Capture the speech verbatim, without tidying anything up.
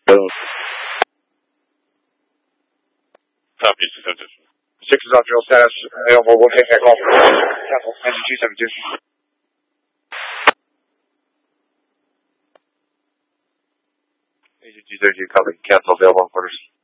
Boom. Copy, six Six is on drill status. Available. We'll take that call. Cancel. Engine two seven two. Engine two seven two, copy. Cancel. Available on quarters.